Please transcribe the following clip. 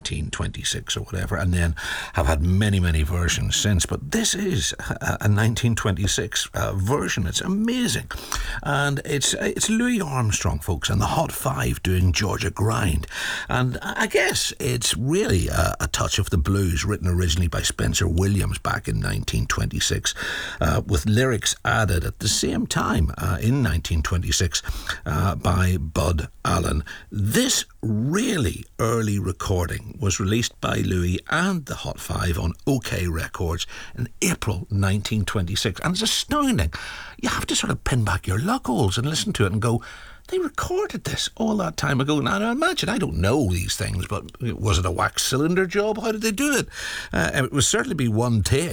1926 or whatever, and then have had many, many versions since. But this is a 1926 version. It's amazing. And it's Louis Armstrong, folks, and the Hot Five doing Georgia Grind. And I guess it's really a touch of the blues written originally by Spencer Williams back in 1926, with lyrics added at the same time in 1926 by Bud Allen. This really early recording was released by Louis and the Hot Five on OK Records in April 1926, and it's astounding. You have to sort of pin back your luck holes and listen to it and go, they recorded this all that time ago. Now, I imagine, I don't know these things, but was it a wax cylinder job? How did they do it? It would certainly be one take.